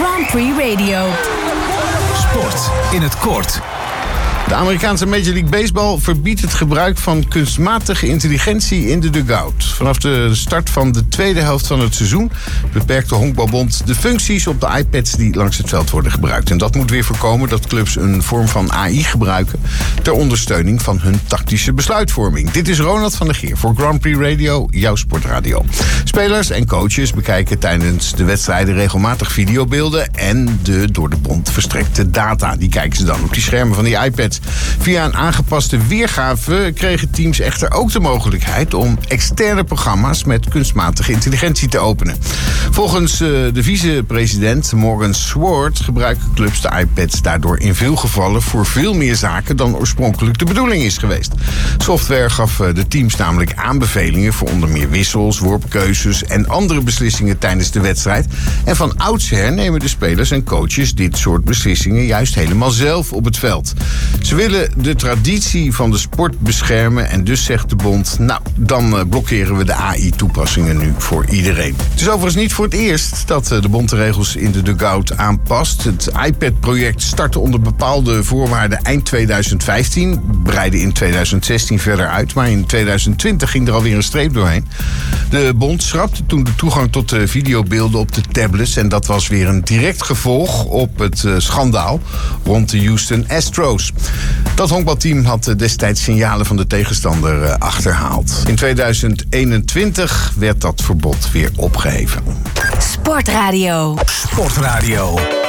Grand Prix Radio. Sport in het kort. De Amerikaanse Major League Baseball verbiedt het gebruik van kunstmatige intelligentie in de dugout. Vanaf de start van de tweede helft van het seizoen beperkt de Honkbalbond de functies op de iPads die langs het veld worden gebruikt. En dat moet weer voorkomen dat clubs een vorm van AI gebruiken ter ondersteuning van hun tactische besluitvorming. Dit is Ronald van der Geer voor Grand Prix Radio, jouw sportradio. Spelers en coaches bekijken tijdens de wedstrijden regelmatig videobeelden en de door de bond verstrekte data. Die kijken ze dan op die schermen van die iPads. Via een aangepaste weergave kregen teams echter ook de mogelijkheid om externe programma's met kunstmatige intelligentie te openen. Volgens de vicepresident Morgan Swart gebruiken clubs de iPads daardoor in veel gevallen voor veel meer zaken dan oorspronkelijk de bedoeling is geweest. Software gaf de teams namelijk aanbevelingen voor onder meer wissels, worpkeuzes en andere beslissingen tijdens de wedstrijd. En van oudsher nemen de spelers en coaches dit soort beslissingen juist helemaal zelf op het veld. Ze willen de traditie van de sport beschermen en dus zegt de bond, nou, dan blokkeren we de AI-toepassingen nu voor iedereen. Het is overigens niet voor het eerst dat de bond de regels in de dugout aanpast. Het iPad-project startte onder bepaalde voorwaarden eind 2015, breidde in 2016 verder uit, maar in 2020 ging er alweer een streep doorheen. De bond schrapte toen de toegang tot de videobeelden op de tablets en dat was weer een direct gevolg op het schandaal rond de Houston Astros. Dat honkbalteam had destijds signalen van de tegenstander achterhaald. In 2021 werd dat verbod weer opgeheven. Sportradio. Sportradio.